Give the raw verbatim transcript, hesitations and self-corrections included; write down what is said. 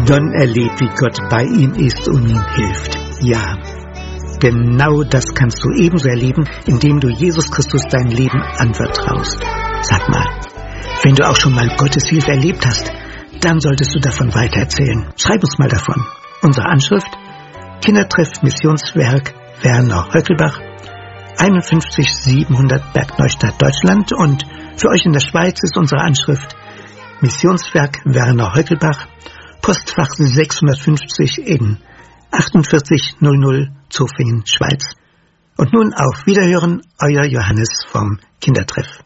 Don erlebt, wie Gott bei ihm ist und ihm hilft. Ja, genau das kannst du ebenso erleben, indem du Jesus Christus dein Leben anvertraust. Sag mal, wenn du auch schon mal Gottes Hilfe erlebt hast, dann solltest du davon weitererzählen. Schreib uns mal davon. Unsere Anschrift: Kindertreff Missionswerk Werner Höckelbach, einundfünfzig siebenhundert Bergneustadt, Deutschland. Und für euch in der Schweiz ist unsere Anschrift Missionswerk Werner Höckelbach, Postfach sechshundertfünfzig in achtundvierzig null null Zofingen, Schweiz. Und nun auf Wiederhören, euer Johannes vom Kindertreff.